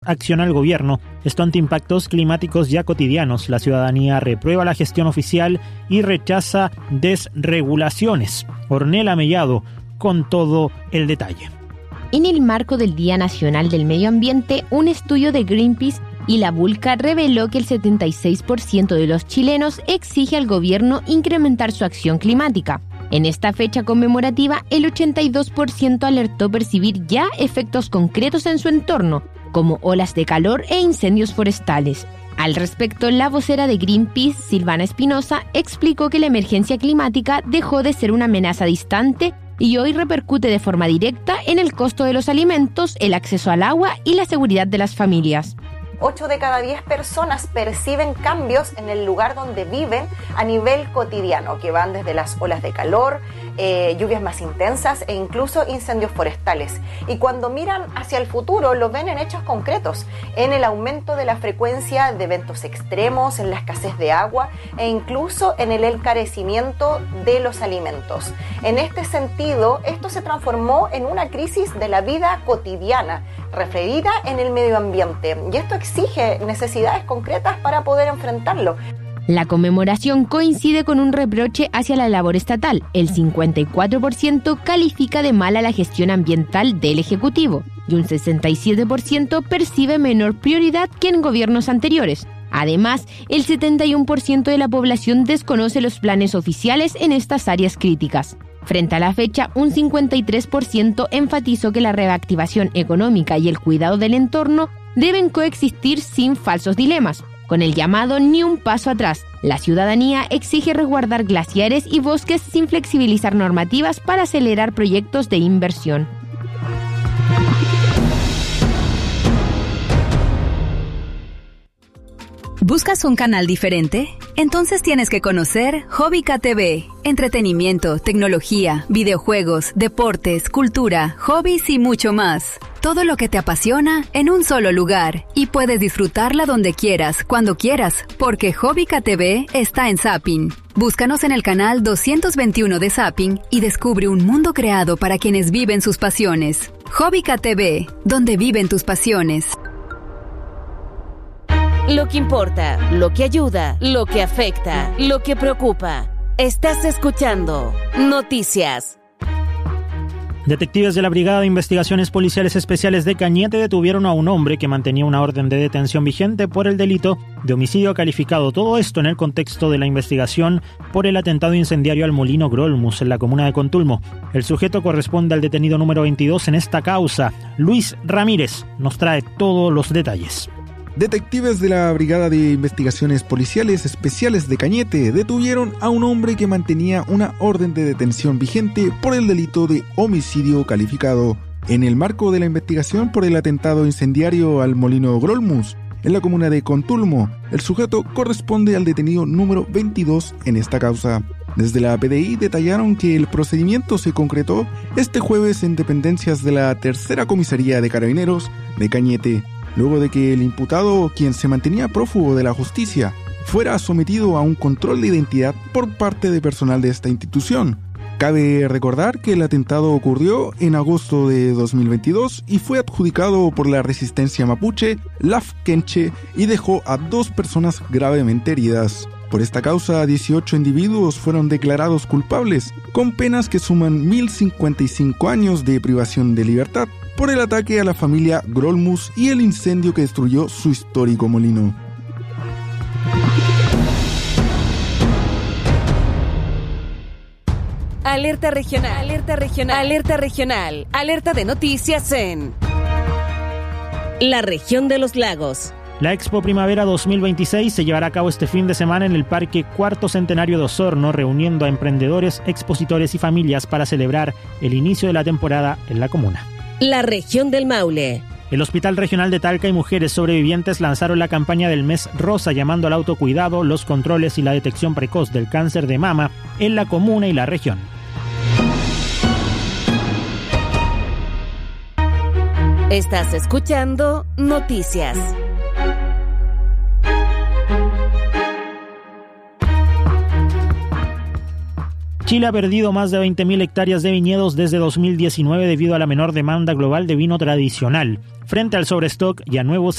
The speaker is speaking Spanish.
acciona el gobierno. Esto ante impactos climáticos ya cotidianos. La ciudadanía reprueba la gestión oficial y rechaza desregulaciones. Ornella Mellado con todo el detalle. En el marco del Día Nacional del Medio Ambiente, un estudio de Greenpeace y la Vulca reveló que el 76% de los chilenos exige al gobierno incrementar su acción climática. En esta fecha conmemorativa, el 82% alertó percibir ya efectos concretos en su entorno, como olas de calor e incendios forestales. Al respecto, la vocera de Greenpeace, Silvana Espinosa, explicó que la emergencia climática dejó de ser una amenaza distante y hoy repercute de forma directa en el costo de los alimentos, el acceso al agua y la seguridad de las familias. 8 de cada 10 personas perciben cambios en el lugar donde viven a nivel cotidiano, que van desde las olas de calor, lluvias más intensas e incluso incendios forestales. Y cuando miran hacia el futuro, lo ven en hechos concretos, en el aumento de la frecuencia de eventos extremos, en la escasez de agua e incluso en el encarecimiento de los alimentos. En este sentido, esto se transformó en una crisis de la vida cotidiana, referida en el medio ambiente, y esto exige necesidades concretas para poder enfrentarlo. La conmemoración coincide con un reproche hacia la labor estatal. El 54% califica de mala la gestión ambiental del Ejecutivo y un 67% percibe menor prioridad que en gobiernos anteriores. Además, el 71% de la población desconoce los planes oficiales en estas áreas críticas. Frente a la fecha, un 53% enfatizó que la reactivación económica y el cuidado del entorno deben coexistir sin falsos dilemas. Con el llamado Ni un paso atrás, la ciudadanía exige resguardar glaciares y bosques sin flexibilizar normativas para acelerar proyectos de inversión. ¿Buscas un canal diferente? Entonces tienes que conocer Hobbica TV. Entretenimiento, tecnología, videojuegos, deportes, cultura, hobbies y mucho más. Todo lo que te apasiona en un solo lugar. Y puedes disfrutarla donde quieras, cuando quieras, porque Hobbica TV está en Zapping. Búscanos en el canal 221 de Zapping y descubre un mundo creado para quienes viven sus pasiones. Hobbica TV, donde viven tus pasiones. Lo que importa, lo que ayuda, lo que afecta, lo que preocupa. Estás escuchando Noticias. Detectives de la Brigada de Investigaciones Policiales Especiales de Cañete detuvieron a un hombre que mantenía una orden de detención vigente por el delito de homicidio calificado. Todo esto en el contexto de la investigación por el atentado incendiario al molino Grolmus en la comuna de Contulmo. El sujeto corresponde al detenido número 22 en esta causa. Luis Ramírez nos trae todos los detalles. Detectives de la Brigada de Investigaciones Policiales Especiales de Cañete detuvieron a un hombre que mantenía una orden de detención vigente por el delito de homicidio calificado. En el marco de la investigación por el atentado incendiario al molino Grolmus, en la comuna de Contulmo, el sujeto corresponde al detenido número 22 en esta causa. Desde la PDI detallaron que el procedimiento se concretó este jueves en dependencias de la Tercera Comisaría de Carabineros de Cañete, luego de que el imputado, quien se mantenía prófugo de la justicia, fuera sometido a un control de identidad por parte de personal de esta institución. Cabe recordar que el atentado ocurrió en agosto de 2022 y fue adjudicado por la resistencia mapuche, Laf Kenche, y dejó a 2 personas gravemente heridas. Por esta causa, 18 individuos fueron declarados culpables, con penas que suman 1.055 años de privación de libertad, por el ataque a la familia Grolmus y el incendio que destruyó su histórico molino. Alerta regional, alerta regional, alerta regional, alerta de noticias en la región de los lagos. La Expo Primavera 2026 se llevará a cabo este fin de semana en el Parque Cuarto Centenario de Osorno, reuniendo a emprendedores, expositores y familias para celebrar el inicio de la temporada en la comuna. La región del Maule. El Hospital Regional de Talca y mujeres sobrevivientes lanzaron la campaña del mes rosa, llamando al autocuidado, los controles y la detección precoz del cáncer de mama en la comuna y la región. Estás escuchando Noticias. Chile ha perdido más de 20.000 hectáreas de viñedos desde 2019 debido a la menor demanda global de vino tradicional. Frente al sobrestock y a nuevos